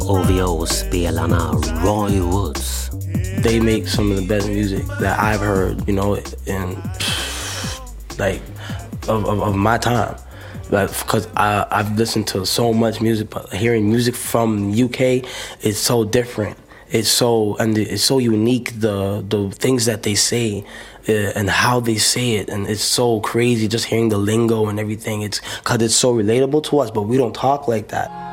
OVO-spelarna Roy Woods. They make some of the best music that I've heard, you know, in like of my time. Because I've listened to so much music, but hearing music from UK is so different. It's so unique, the things that they say and how they say it, and it's so crazy just hearing the lingo and everything. It's because it's so relatable to us, but we don't talk like that.